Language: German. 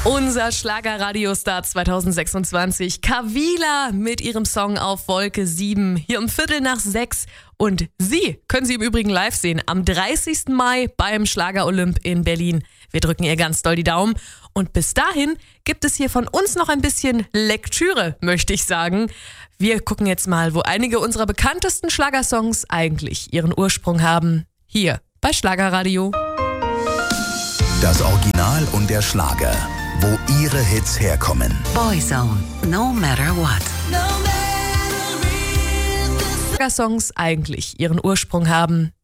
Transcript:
Unser Schlager-Radiostar 2026, Kavila mit ihrem Song Auf Wolke 7, hier um 5:45. Und Sie können sie im Übrigen live sehen am 30. Mai beim Schlager-Olymp in Berlin. Wir drücken ihr ganz doll die Daumen. Und bis dahin gibt es hier von uns noch ein bisschen Lektüre, möchte ich sagen. Wir gucken jetzt mal, wo einige unserer bekanntesten Schlagersongs eigentlich ihren Ursprung haben. Hier bei Schlagerradio. Das Original und der Schlager. Wo ihre Hits herkommen. Boyzone, no matter what. Schlagersongs eigentlich ihren Ursprung haben.